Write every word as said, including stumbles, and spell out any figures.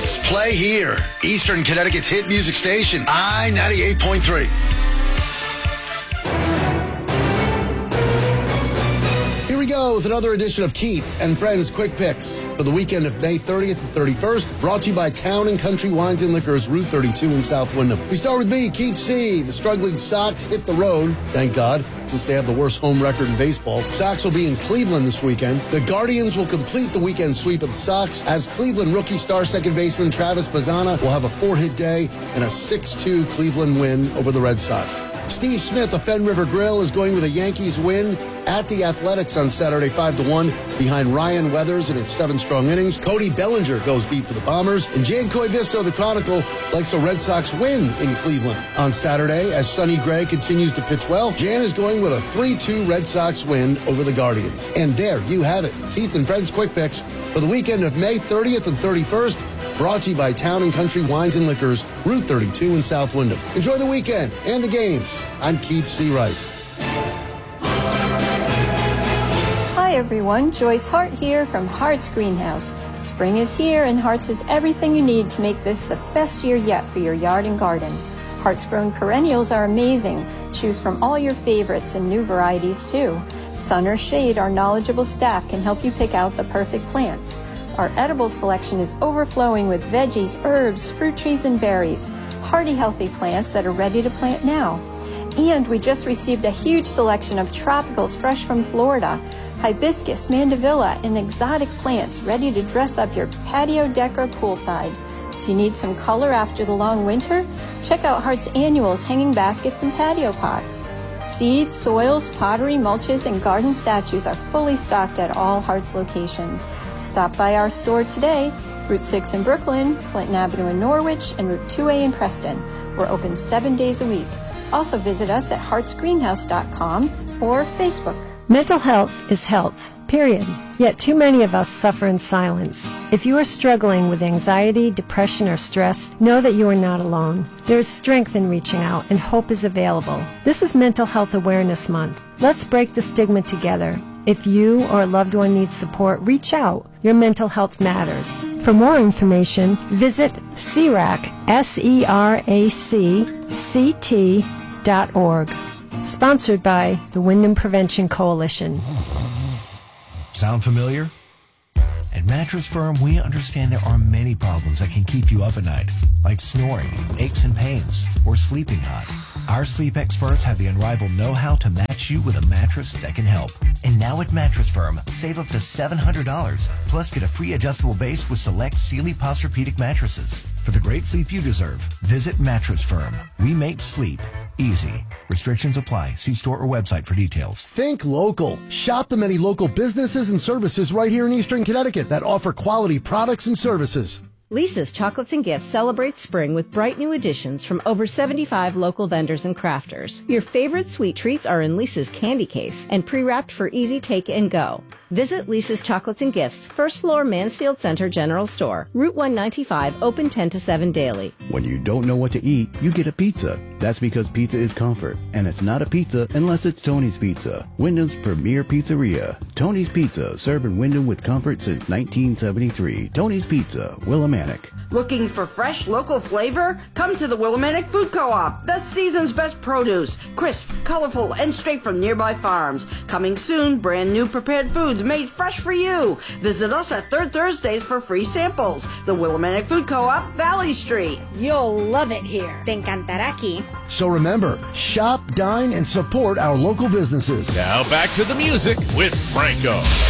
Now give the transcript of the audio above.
Hits play here. Eastern Connecticut's hit music station, I ninety-eight point three. Here we go with another edition of Keith and Friends Quick Picks for the weekend of May thirtieth and thirty-first, brought to you by Town and Country Wines and Liquors, Route thirty-two in South Windham. We start with me, Keith C. The struggling Sox hit the road, thank God, since they have the worst home record in baseball. Sox will be in Cleveland this weekend. The Guardians will complete the weekend sweep of the Sox as Cleveland rookie star second baseman Travis Bazzana will have a four-hit day and a six two Cleveland win over the Red Sox. Steve Smith of Fen River Grill is going with a Yankees win at the Athletics on Saturday, five to one, behind Ryan Weathers in his seven strong innings. Cody Bellinger goes deep for the Bombers. And Jan Koivisto of the Chronicle likes a Red Sox win in Cleveland on Saturday as Sonny Gray continues to pitch well. Jan is going with a three two Red Sox win over the Guardians. And there you have it. Keith and Friends Quick Picks for the weekend of May thirtieth and thirty-first. Brought to you by Town and Country Wines and Liquors, Route thirty-two in South Windham. Enjoy the weekend and the games. I'm Keith C. Rice. Hi everyone, Joyce Hart here from Hart's Greenhouse. Spring is here and Hart's has everything you need to make this the best year yet for your yard and garden. Hart's grown perennials are amazing. Choose from all your favorites and new varieties too. Sun or shade, our knowledgeable staff can help you pick out the perfect plants. Our edible selection is overflowing with veggies, herbs, fruit trees, and berries. Hearty, healthy plants that are ready to plant now. And we just received a huge selection of tropicals fresh from Florida. Hibiscus, mandevilla, and exotic plants ready to dress up your patio deck or poolside. Do you need some color after the long winter? Check out Hart's Annuals, hanging baskets, and patio pots. Seeds, soils, pottery, mulches, and garden statues are fully stocked at all Hart's locations. Stop by our store today, Route six in Brooklyn, Clinton Avenue in Norwich, and Route two A in Preston. We're open seven days a week. Also visit us at harts greenhouse dot com or Facebook. Mental health is health, period. Yet too many of us suffer in silence. If you are struggling with anxiety, depression, or stress, know that you are not alone. There is strength in reaching out, and hope is available. This is Mental Health Awareness Month. Let's break the stigma together. If you or a loved one needs support, reach out. Your mental health matters. For more information, visit C R A C, S E R A C, C T dot org. Sponsored by the Wyndham Prevention Coalition. Sound familiar? At Mattress Firm, we understand there are many problems that can keep you up at night, like snoring, aches and pains, or sleeping hot. Our sleep experts have the unrivaled know-how to match you with a mattress that can help. And now at Mattress Firm, save up to seven hundred dollars, plus get a free adjustable base with select Sealy Posturepedic mattresses. For the great sleep you deserve, visit Mattress Firm. We make sleep easy. Restrictions apply. See store or website for details. Think local. Shop the many local businesses and services right here in Eastern Connecticut that offer quality products and services. Lisa's Chocolates and Gifts celebrates spring with bright new additions from over seventy-five local vendors and crafters. Your favorite sweet treats are in Lisa's candy case and pre-wrapped for easy take and go. Visit Lisa's Chocolates and Gifts, first floor Mansfield Center General Store, Route one ninety-five, open ten to seven daily. When you don't know what to eat, you get a pizza. That's because pizza is comfort, and it's not a pizza unless it's Tony's Pizza, Wyndham's premier pizzeria. Tony's Pizza, serving Wyndham with comfort since nineteen seventy-three. Tony's Pizza, Willimantic. Looking for fresh local flavor? Come to the Willimantic Food Co-op, the season's best produce. Crisp, colorful, and straight from nearby farms. Coming soon, brand new prepared foods made fresh for you. Visit us at Third Thursdays for free samples. The Willimantic Food Co-op, Valley Street. You'll love it here. Te encantará aquí. So remember, shop, dine, and support our local businesses. Now back to the music with Franco.